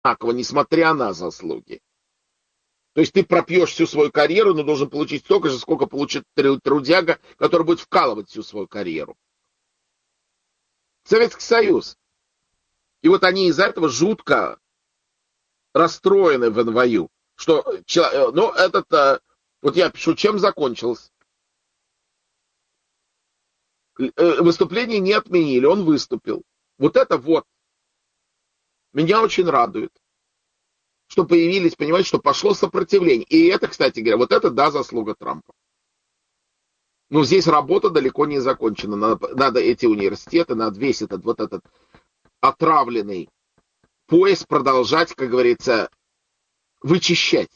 одинаково, несмотря на заслуги. То есть ты пропьешь всю свою карьеру, но должен получить столько же, сколько получит трудяга, который будет вкалывать всю свою карьеру. Советский Союз. И вот они из-за этого жутко расстроены в НВЮ. Что, ну, вот я пишу, чем закончилось. Выступление не отменили, он выступил. Вот это вот меня очень радует, что появились, понимаете, что пошло сопротивление. И это, кстати говоря, вот это, да, заслуга Трампа. Но здесь работа далеко не закончена. Надо эти университеты, надо весь этот отравленный пояс продолжать, как говорится, вычищать.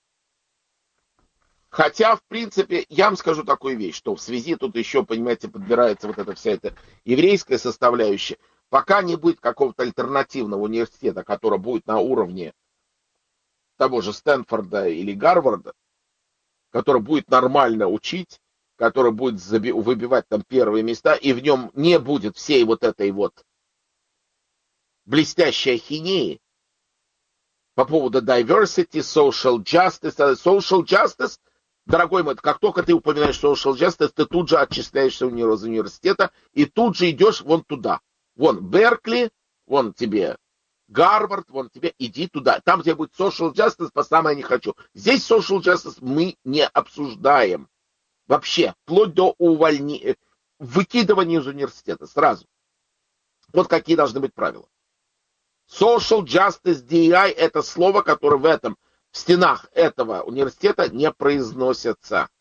Хотя, в принципе, я вам скажу такую вещь, что в связи тут еще, понимаете, подбирается вот эта вся эта еврейская составляющая. Пока не будет какого-то альтернативного университета, который будет на уровне того же Стэнфорда или Гарварда, который будет нормально учить, который будет выбивать там первые места, и в нем не будет всей вот этой вот блестящей ахинеи по поводу diversity, social justice. Social justice, дорогой мой, как только ты упоминаешь social justice, ты тут же отчисляешься из университета и тут же идешь вон туда. Вон Беркли, вон тебе Гарвард, вон тебе, иди туда. Там, где будет social justice, по самое не хочу. Здесь social justice мы не обсуждаем. Вообще, вплоть до выкидывания из университета сразу. Вот какие должны быть правила. Social Justice DEI – это слово, которое в стенах этого университета не произносится.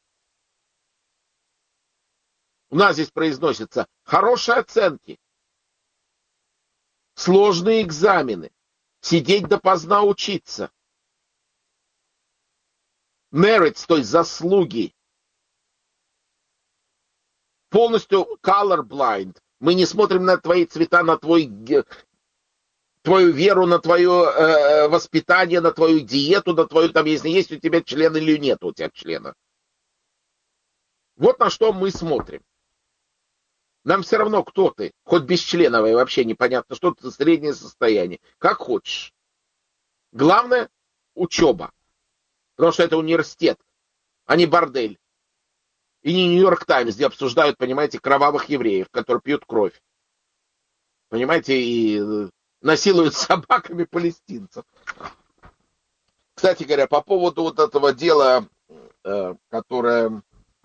У нас здесь произносятся хорошие оценки, сложные экзамены, сидеть допоздна учиться, merits, то есть заслуги, полностью colorblind. Мы не смотрим на твои цвета, на твою веру, на твое воспитание, на твою диету, на твою, там, если есть у тебя член или нет у тебя члена. Вот на что мы смотрим. Нам все равно, кто ты, хоть бесчленовый, вообще непонятно, что ты, среднее состояние, как хочешь. Главное – учеба, потому что это университет, а не бордель. И не Нью-Йорк Таймс, где обсуждают, понимаете, кровавых евреев, которые пьют кровь. Понимаете, и насилуют собаками палестинцев. Кстати говоря, по поводу вот этого дела, которое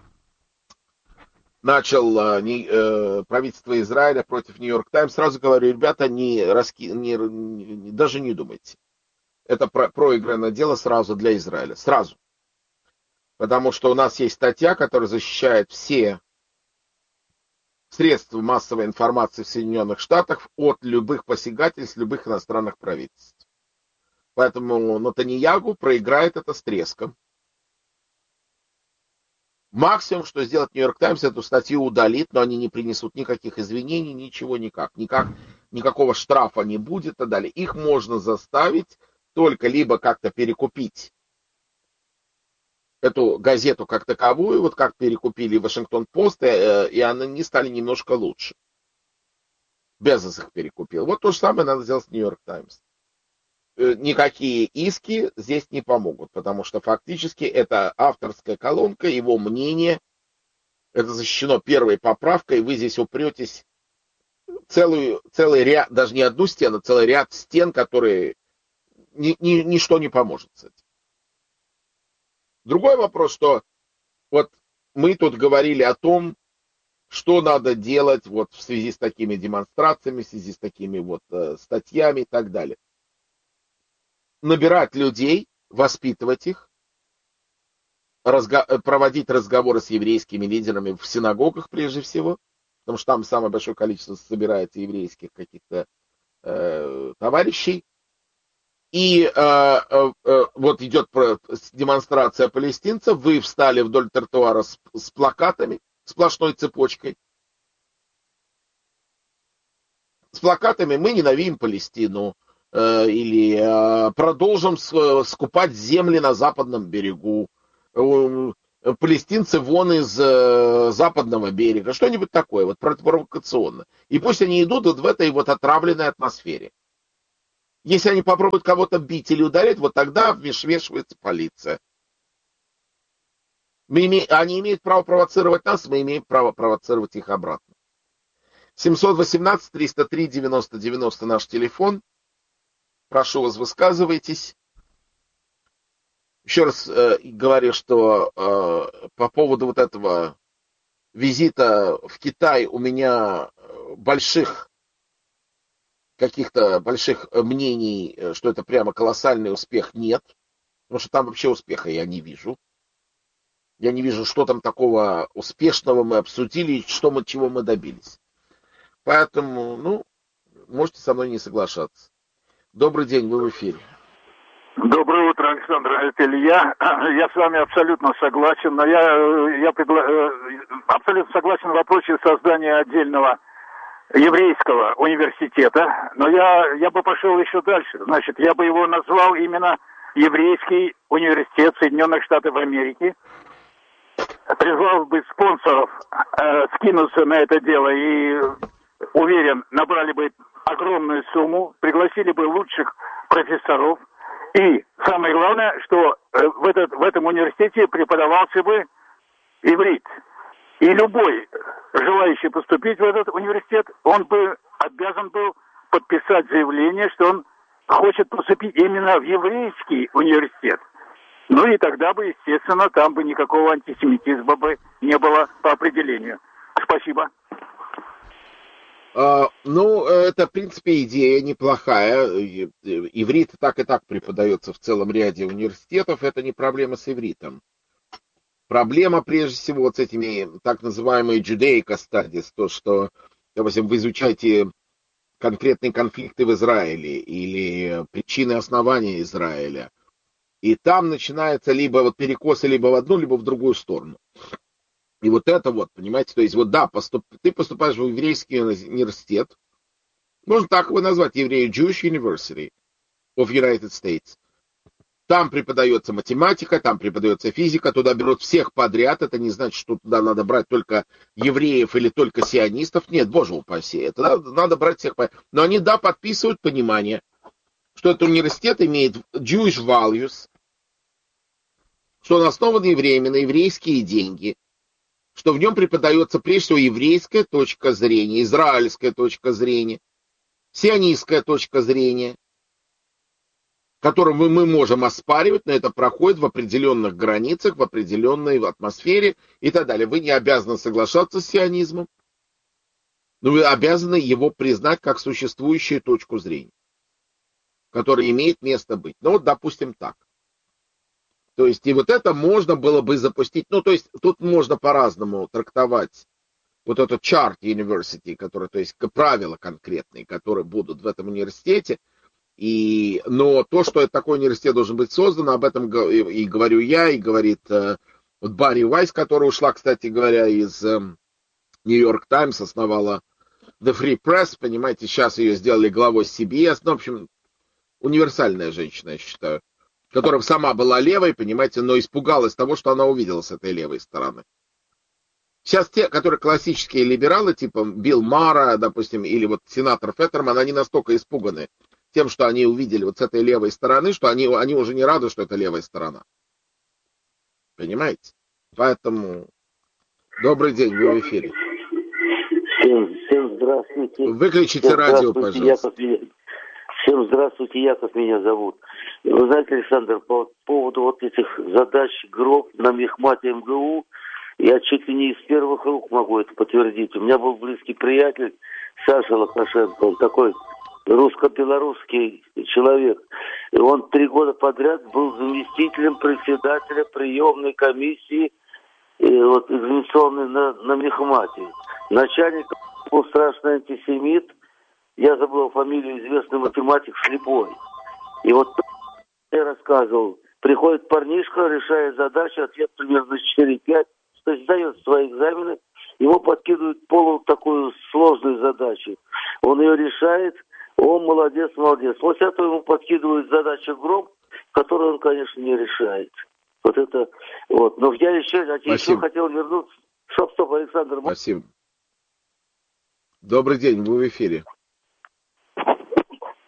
начал правительство Израиля против Нью-Йорк Таймс, сразу говорю, ребята, даже не думайте. Это проигранное дело сразу для Израиля. Сразу. Потому что у нас есть статья, которая защищает все средства массовой информации в Соединенных Штатах от любых посягательств, любых иностранных правительств. Поэтому Нетаньяху проиграет это с треском. Максимум, что сделает Нью-Йорк Таймс, эту статью удалит, но они не принесут никаких извинений, ничего никакого штрафа не будет и так далее. Их можно заставить только либо как-то перекупить эту газету как таковую, вот как перекупили Вашингтон-Пост, и они стали немножко лучше. Безос их перекупил. Вот то же самое надо сделать с Нью-Йорк Таймс. Никакие иски здесь не помогут, потому что фактически это авторская колонка, его мнение, это защищено первой поправкой, вы здесь упретесь целый ряд, даже не одну стену, целый ряд стен, которые ничто не поможет с этим. Другой вопрос, что вот мы тут говорили о том, что надо делать вот в связи с такими демонстрациями, в связи с такими вот статьями и так далее. Набирать людей, воспитывать их, проводить разговоры с еврейскими лидерами в синагогах прежде всего, потому что там самое большое количество собирается еврейских каких-то товарищей. И вот идет демонстрация палестинцев, вы встали вдоль тротуара с плакатами, сплошной цепочкой. С плакатами «Мы ненавидим Палестину», или «Продолжим скупать земли на западном берегу», «Палестинцы вон из западного берега», что-нибудь такое, вот провокационно. И пусть они идут вот в этой вот отравленной атмосфере. Если они попробуют кого-то бить или ударить, вот тогда вмешивается полиция. Они имеют право провоцировать нас, мы имеем право провоцировать их обратно. 718-303-90-90 наш телефон. Прошу вас, высказывайтесь. Еще раз говорю, что по поводу вот этого визита в Китай у меня каких-то больших мнений, что это прямо колоссальный успех, нет. Потому что там вообще успеха я не вижу. Я не вижу, что там такого успешного мы обсудили, чего мы добились. Поэтому, можете со мной не соглашаться. Добрый день, вы в эфире. Доброе утро, Александр. Это Илья. Я с вами абсолютно согласен, но я абсолютно согласен в вопросе создания отдельного еврейского университета, но я бы пошел еще дальше. Значит, я бы его назвал именно Еврейский университет Соединенных Штатов Америки. Призвал бы спонсоров скинуться на это дело и, уверен, набрали бы огромную сумму, пригласили бы лучших профессоров. И самое главное, что в этом университете преподавался бы иврит. И любой желающий поступить в этот университет, он бы обязан был подписать заявление, что он хочет поступить именно в еврейский университет. Ну и тогда бы, естественно, там бы никакого антисемитизма бы не было по определению. Спасибо. Это, в принципе, идея неплохая. Иврит так и так преподается в целом ряде университетов. Это не проблема с ивритом. Проблема, прежде всего, вот с этими так называемыми Judaica Studies, то, что, допустим, вы изучаете конкретные конфликты в Израиле или причины основания Израиля, и там начинается либо вот перекосы либо в одну, либо в другую сторону. И вот это вот, понимаете, то есть вот да, ты поступаешь в еврейский университет, можно так его назвать, Jewish University of United States. Там преподается математика, там преподается физика, туда берут всех подряд, это не значит, что туда надо брать только евреев или только сионистов, нет, боже упаси, это надо брать всех подряд. Но они, да, подписывают понимание, что этот университет имеет Jewish values, что он основан евреями на еврейские деньги, что в нем преподается прежде всего еврейская точка зрения, израильская точка зрения, сионистская точка зрения, которую мы можем оспаривать, но это проходит в определенных границах, в определенной атмосфере и так далее. Вы не обязаны соглашаться с сионизмом, но вы обязаны его признать как существующую точку зрения, которая имеет место быть. Ну вот, допустим, так. То есть, и вот это можно было бы запустить, то есть, тут можно по-разному трактовать вот этот chart university, который, то есть, правила конкретные, которые будут в этом университете, но то, что такой университет должен быть создан, об этом и говорю я, и говорит вот Барри Вайс, которая ушла, кстати говоря, из New York Times, основала The Free Press, понимаете, сейчас ее сделали главой CBS, в общем, универсальная женщина, я считаю, которая сама была левой, понимаете, но испугалась того, что она увидела с этой левой стороны. Сейчас те, которые классические либералы, типа Билл Мара, допустим, или вот сенатор Феттерман, они настолько испуганы тем, что они увидели вот с этой левой стороны, что они уже не рады, что это левая сторона. Понимаете? Поэтому добрый день, вы в эфире. Всем здравствуйте. Выключите радио, пожалуйста. Всем здравствуйте, Яков меня зовут. Вы знаете, Александр, по поводу вот этих задач ГРОП на Мехмате МГУ, я чуть ли не из первых рук могу это подтвердить. У меня был близкий приятель Саша Лохашенко, он такой русско-белорусский человек. И он 3 года подряд был заместителем председателя приемной комиссии экзаменационной на Мехмате. Начальник был страшный антисемит. Я забыл фамилию, известный математик Слепой. И вот я рассказывал, приходит парнишка, решает задачу, ответ примерно 4-5, то есть сдает свои экзамены, ему подкидывают такую сложную задачу. Он ее решает, он молодец. После этого ему подкидывают задачу ГРОП, которую он, конечно, не решает. Вот это вот. Но я еще хотел вернуться. Стоп, Александр. Спасибо. Добрый день, вы в эфире.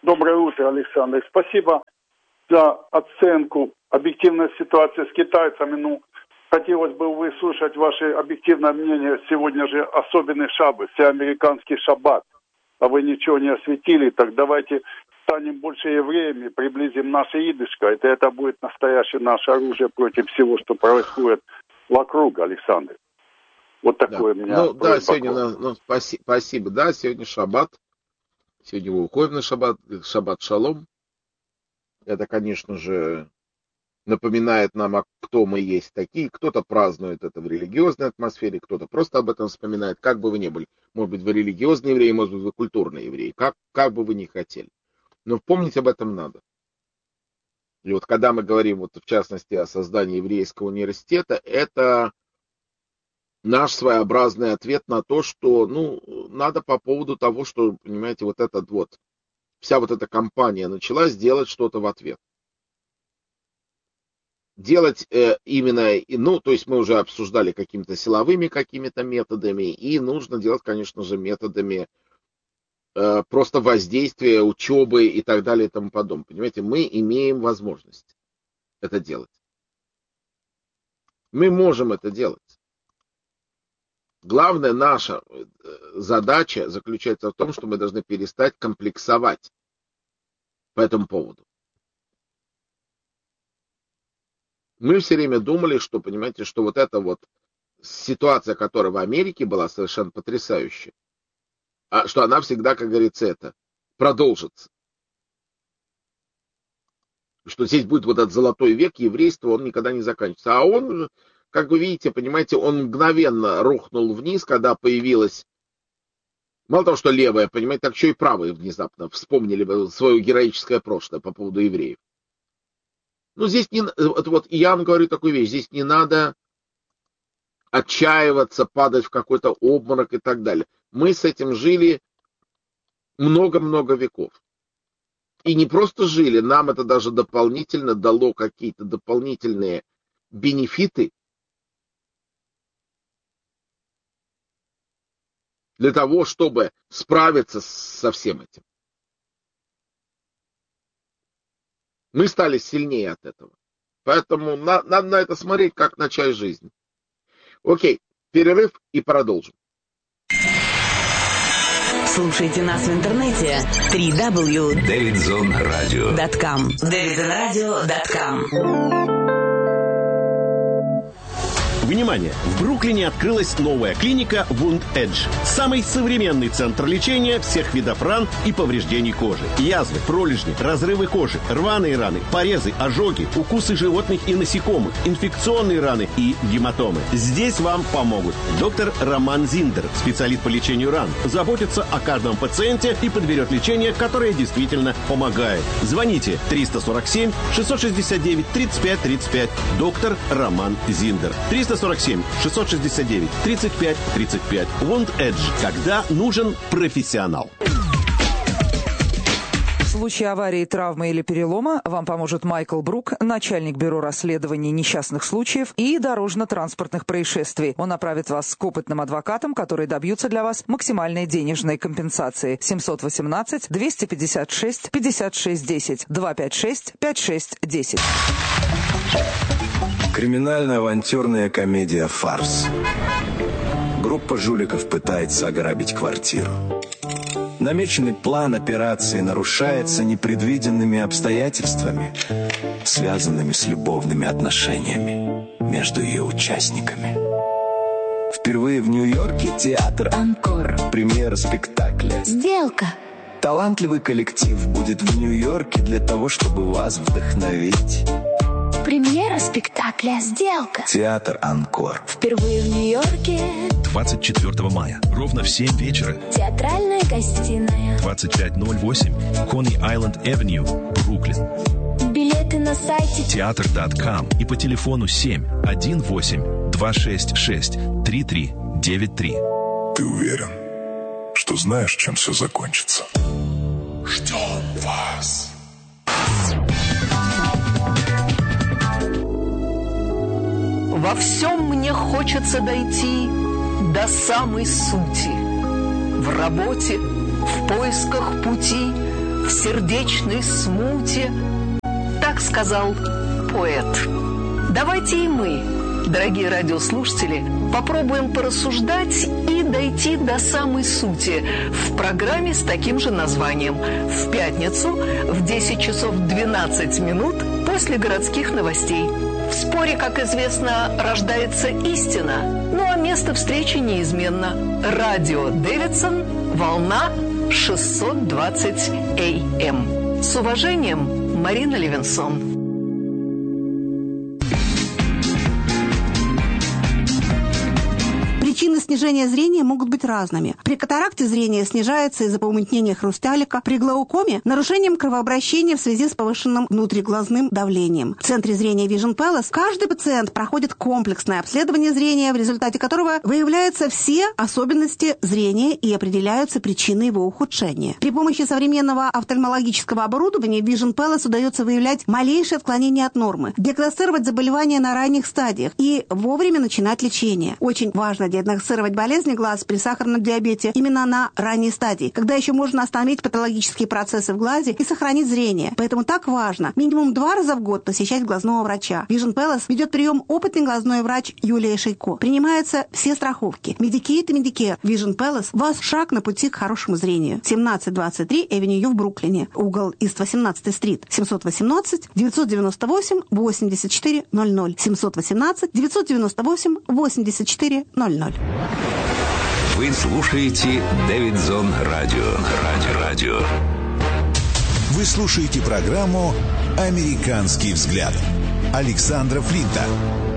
Доброе утро, Александр. Спасибо за оценку объективной ситуации с китайцами. Хотелось бы выслушать ваше объективное мнение. Сегодня же особенный шаббат, всеамериканский шаббат. А вы ничего не осветили, так давайте станем больше евреями, приблизим наше идышко. Это будет настоящее наше оружие против всего, что происходит вокруг, Александр. Вот такое у меня. Да, сегодня, спасибо. Да, сегодня шаббат. Сегодня мы уходим на шаббат шалом. Это, конечно же, напоминает нам, кто мы есть такие. Кто-то празднует это в религиозной атмосфере, кто-то просто об этом вспоминает, как бы вы ни были. Может быть, вы религиозные евреи, может быть, вы культурные евреи, как бы вы ни хотели. Но помнить об этом надо. И вот когда мы говорим, вот, в частности, о создании еврейского университета, это наш своеобразный ответ на то, что, надо по поводу того, что, понимаете, вся вот эта кампания начала сделать что-то в ответ. Делать то есть мы уже обсуждали какими-то силовыми какими-то методами, и нужно делать, конечно же, методами просто воздействия, учебы и так далее и тому подобное. Понимаете, мы имеем возможность это делать. Мы можем это делать. Главная наша задача заключается в том, что мы должны перестать комплексовать по этому поводу. Мы все время думали, что, понимаете, что вот эта вот ситуация, которая в Америке была совершенно потрясающая, что она всегда, как говорится, продолжится. Что здесь будет вот этот золотой век еврейства, он никогда не заканчивается. А он, как вы видите, понимаете, он мгновенно рухнул вниз, когда появилась, мало того, что левая, понимаете, так еще и правые внезапно вспомнили свое героическое прошлое по поводу евреев. Здесь я вам говорю такую вещь, здесь не надо отчаиваться, падать в какой-то обморок и так далее. Мы с этим жили много-много веков. И не просто жили, нам это даже дополнительно дало какие-то дополнительные бенефиты для того, чтобы справиться со всем этим. Мы стали сильнее от этого. Поэтому надо на это смотреть, как на часть жизни. Окей, перерыв и продолжим. Слушайте нас в интернете www.davidzonradio.com davidzonradio.com. Внимание! В Бруклине открылась новая клиника Wound Edge. Самый современный центр лечения всех видов ран и повреждений кожи. Язвы, пролежни, разрывы кожи, рваные раны, порезы, ожоги, укусы животных и насекомых, инфекционные раны и гематомы. Здесь вам помогут. Доктор Роман Зиндер, специалист по лечению ран, заботится о каждом пациенте и подберет лечение, которое действительно помогает. Звоните 347-669-3535. Доктор Роман Зиндер. 347-669-3535. Wound Edge. Когда нужен профессионал. В случае аварии, травмы или перелома вам поможет Майкл Брук, начальник бюро расследований несчастных случаев и дорожно-транспортных происшествий. Он направит вас к опытным адвокатам, которые добьются для вас максимальной денежной компенсации. 718-256-5610. 256-5610. Криминально-авантюрная комедия «Фарс». Группа жуликов пытается ограбить квартиру. Намеченный план операции нарушается непредвиденными обстоятельствами, связанными с любовными отношениями между ее участниками. Впервые в Нью-Йорке театр «Анкор». Премьера спектакля «Сделка». Талантливый коллектив будет в Нью-Йорке для того, чтобы вас вдохновить. Премьера спектакля «Сделка». Театр «Анкор». Впервые в Нью-Йорке. 24 мая. Ровно в 7 вечера. Театральная гостиная. 2508 Coney Avenue, Бруклин. Билеты на сайте театр.com и по телефону 7-1-8-266-3393. Ты уверен, что знаешь, чем все закончится? Ждем вас. Во всем мне хочется дойти до самой сути. В работе, в поисках пути, в в сердечной смуте. Так сказал поэт. Давайте и мы, дорогие радиослушатели, попробуем порассуждать и дойти до самой сути в программе с таким же названием в пятницу в 10 часов 12 минут после городских новостей. В споре, как известно, рождается истина, ну а место встречи неизменно. Радио Дэвидсон, волна 620 АМ. С уважением, Марина Левинсон. Причины снижения зрения могут быть разными. При катаракте зрение снижается из-за помутнения хрусталика, при глаукоме – нарушением кровообращения в связи с повышенным внутриглазным давлением. В центре зрения Vision Palace каждый пациент проходит комплексное обследование зрения, в результате которого выявляются все особенности зрения и определяются причины его ухудшения. При помощи современного офтальмологического оборудования Vision Palace удается выявлять малейшие отклонения от нормы, диагностировать заболевания на ранних стадиях и вовремя начинать лечение. Очень важно диагностировать болезни глаз при сахарном диабете именно на ранней стадии, когда еще можно остановить патологические процессы в глазе и сохранить зрение. Поэтому так важно минимум 2 раза в год посещать глазного врача. Vision Palace ведет прием опытный глазной врач Юлия Шейко. Принимаются все страховки. Medicaid и Medicare. Vision Palace – ваш шаг на пути к хорошему зрению. 1723 Avenue в Бруклине. Угол East 18 Стрит. 718 998 84 00. 718 998 84 00. Вы слушаете Дэвидсон Радио. Вы слушаете программу «Американский взгляд» Александра Флинта.